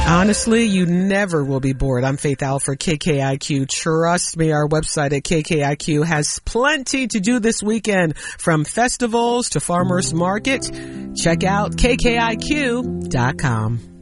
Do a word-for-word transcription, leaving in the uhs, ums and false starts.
Honestly, you never will be bored. I'm Faith Alford, K K I Q. Trust me, our website at K K I Q has plenty to do this weekend, from festivals to farmers market. Check out K K I Q dot com.